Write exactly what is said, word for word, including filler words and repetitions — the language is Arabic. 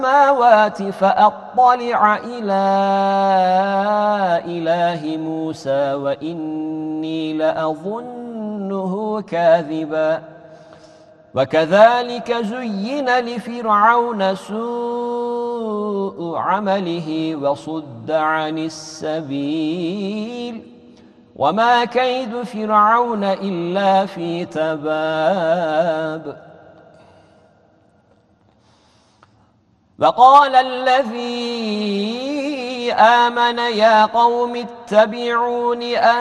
السماوات فأطلع إلى إله موسى وإني لأظنه كاذبا وكذلك زين لفرعون سوء عمله وصد عن السبيل وما كيد فرعون إلا في تباب. وقال الذي آمن يا قوم اتبعون